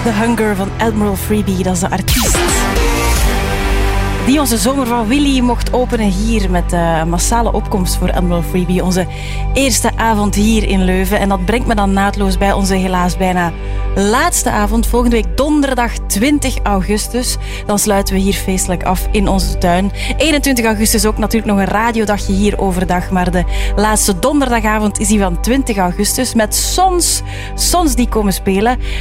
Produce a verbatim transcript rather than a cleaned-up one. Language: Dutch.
The Hunger van Admiral Freebie, dat is de artiest die onze zomer van Willy mocht openen hier met een massale opkomst voor Admiral Freebie. Onze eerste avond hier in Leuven. En dat brengt me dan naadloos bij onze helaas bijna laatste avond. Volgende week donderdag twintig augustus. Dan sluiten we hier feestelijk af in onze tuin. eenentwintig augustus ook natuurlijk nog een radiodagje hier overdag. Maar de laatste donderdagavond is die van twintig augustus met Sons. Sons die komen spelen.